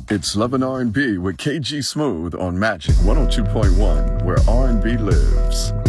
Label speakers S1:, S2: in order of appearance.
S1: It's Love and R&B with KG Smooth on Magic 102.1, where R&B lives.